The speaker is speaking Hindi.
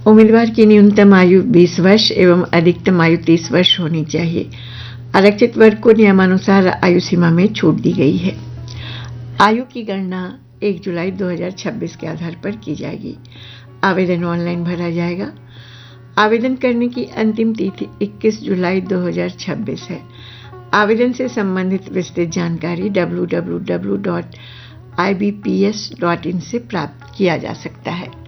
उम्मीदवार की न्यूनतम आयु 20 वर्ष एवं अधिकतम आयु 30 वर्ष होनी चाहिए। आरक्षित वर्ग को नियमानुसार आयु सीमा में छूट दी गई है। आयु की गणना 1 जुलाई 2026 के आधार पर की जाएगी। आवेदन ऑनलाइन भरा जाएगा। आवेदन करने की अंतिम तिथि 21 जुलाई 2026 है। आवेदन से संबंधित विस्तृत जानकारी www.ibps.in से प्राप्त किया जा सकता है।